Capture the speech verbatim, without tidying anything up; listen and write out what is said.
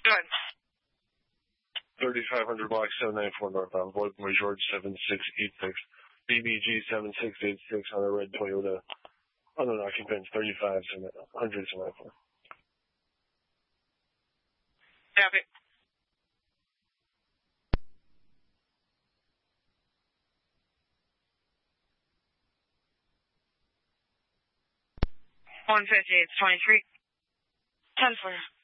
Good. thirty-five hundred block seven ninety-four northbound. Boy Boy George seven six eight six. B B G seven six eight six on a red Toyota. Unknown occupants thirty-five hundred seven ninety-four. Copy. one fifty-eight twenty-three. ten four.